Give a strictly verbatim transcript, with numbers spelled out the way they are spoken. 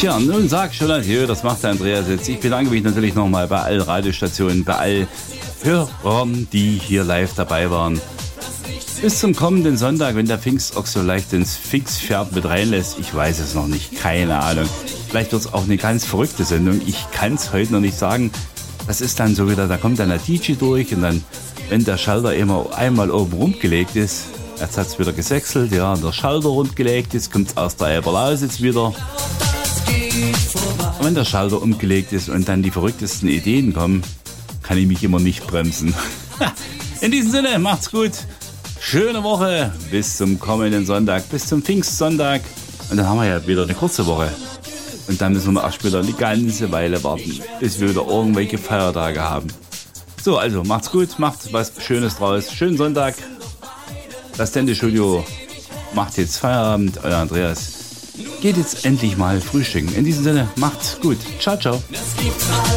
Tja, nun sag schon adieu, das macht der Andreas jetzt. Ich bedanke mich natürlich nochmal bei allen Radiostationen, bei allen Hörern, die hier live dabei waren. Bis zum kommenden Sonntag, wenn der Pfingstochs so leicht ins Pfingstpferd mit reinlässt. Ich weiß es noch nicht, keine Ahnung. Vielleicht wird es auch eine ganz verrückte Sendung. Ich kann es heute noch nicht sagen. Das ist dann so wieder, da kommt dann der D J durch und dann, wenn der Schalter immer einmal oben rumgelegt ist, jetzt hat es wieder gesächselt, ja, der Schalter rundgelegt ist, kommt es aus der Elberlausitz wieder. Und wenn der Schalter umgelegt ist und dann die verrücktesten Ideen kommen, kann ich mich immer nicht bremsen. In diesem Sinne, macht's gut. Schöne Woche, bis zum kommenden Sonntag, bis zum Pfingstsonntag. Und dann haben wir ja wieder eine kurze Woche. Und dann müssen wir erst wieder eine ganze Weile warten, bis wir wieder irgendwelche Feiertage haben. So, also macht's gut, macht was Schönes draus. Schönen Sonntag. Das Tendestudio macht jetzt Feierabend. Euer Andreas geht jetzt endlich mal frühstücken. In diesem Sinne, macht's gut. Ciao, ciao.